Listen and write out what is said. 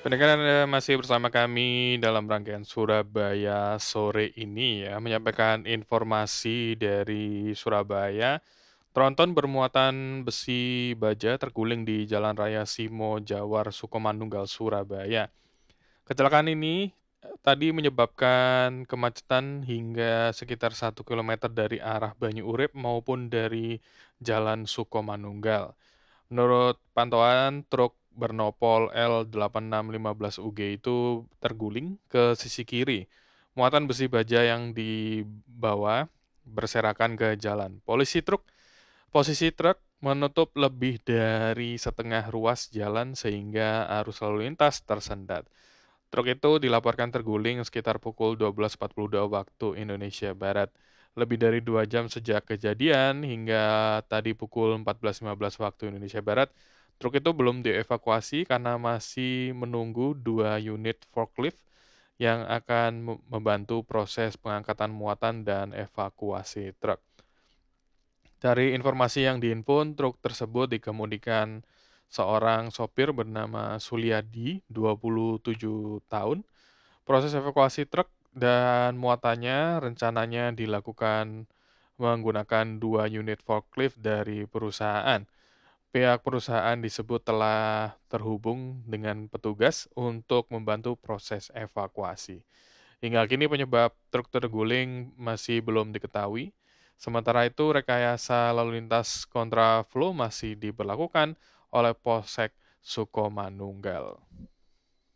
Pendengar Anda masih bersama kami dalam rangkaian Surabaya sore ini ya, menyampaikan informasi dari Surabaya. Tronton bermuatan besi baja terguling di Jalan Raya Simo Jawar Sukomanunggal, Surabaya. Kecelakaan ini tadi menyebabkan kemacetan hingga sekitar 1 kilometer dari arah Banyu Urip maupun dari Jalan Sukomanunggal. Menurut pantauan, truk bernopol L8615UG itu terguling ke sisi kiri. Muatan besi baja yang dibawa berserakan ke jalan. Posisi truk menutup lebih dari setengah ruas jalan sehingga arus lalu lintas tersendat. Truk itu dilaporkan terguling sekitar pukul 12.42 waktu Indonesia Barat. Lebih dari 2 jam sejak kejadian hingga tadi pukul 14.15 waktu Indonesia Barat, truk itu belum dievakuasi karena masih menunggu 2 unit forklift yang akan membantu proses pengangkatan muatan dan evakuasi truk. Dari informasi yang dihimpun, truk tersebut dikemudikan seorang sopir bernama Suliadi, 27 tahun. Proses evakuasi truk dan muatannya rencananya dilakukan menggunakan 2 unit forklift dari perusahaan. Pihak perusahaan disebut telah terhubung dengan petugas untuk membantu proses evakuasi. Hingga kini penyebab truk terguling masih belum diketahui. Sementara itu, rekayasa lalu lintas kontraflow masih diberlakukan oleh Polsek Sukomanunggal.